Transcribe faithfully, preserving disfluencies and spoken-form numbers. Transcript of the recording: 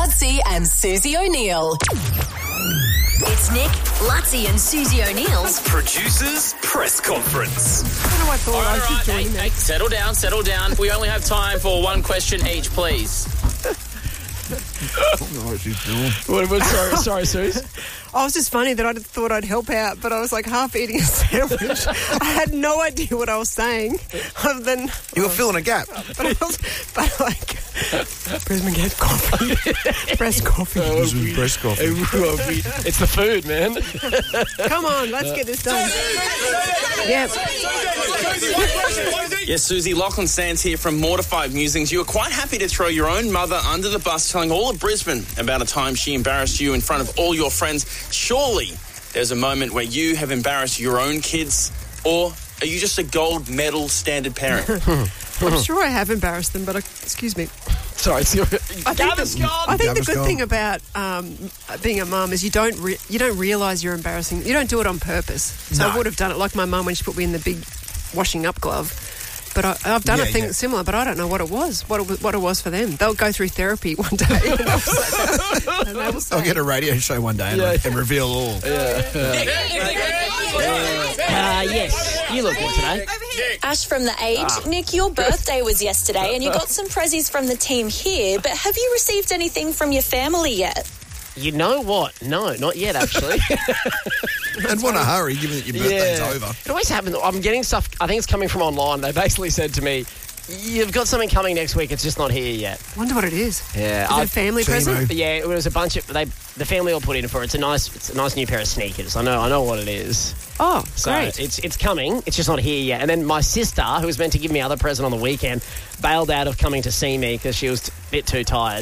Lutzi and Susie O'Neill. It's Nick, Lutzi and Susie O'Neill's Producers Press Conference. I don't know, I thought All right, I all should right. join Hey, hey, them. settle down, settle down. We only have time for one question each, please. I don't know what she's doing. What, what, sorry, sorry, Suze. I was just funny that I thought I'd help out, but I was like half eating a sandwich. I had no idea what I was saying, other than You were filling a gap. but I was, but like Brisbane get coffee, breast coffee. This was breast coffee. It's the food, man. Come on, let's get this done. Yeah. Yes, Susie, Lachlan Sands here from Mortified Musings. You were quite happy to throw your own mother under the bus, telling all of Brisbane about a time she embarrassed you in front of all your friends. Surely there's a moment where you have embarrassed your own kids, or are you just a gold medal standard parent? I'm sure I have embarrassed them, but I, excuse me. Sorry, it's your... I think, the, I think the good Gaviscon. thing about um, being a mum is you don't re- you don't realise you're embarrassing. You don't do it on purpose. So No. I would have done it like my mum when she put me in the big washing up glove. But I, I've done Yeah, a thing yeah. similar, but I don't know what it was. What it was, what it was for them. They'll go through therapy one day, and they'll say, and they will say, I'll get a radio show one day and, Yeah. and reveal all. Uh, yes, you look good today. Ash from The Age. Nick, your birthday was yesterday and you got some prezzies from the team here, but have you received anything from your family yet? You know what? No, not yet, actually. And want to hurry, given that your birthday's Yeah. over. It always happens. I'm getting stuff, I think it's coming from online. They basically said to me, you've got something coming next week, it's just not here yet. wonder what it is. Yeah, Is it I- a family Timo. present? But yeah, it was a bunch of, they, the family all put in for it. It's a nice, it's a nice new pair of sneakers. I know, I know what it is. Oh, So great. it's it's coming. It's just not here yet. And then my sister, who was meant to give me other present on the weekend, bailed out of coming to see me because she was a bit too tired.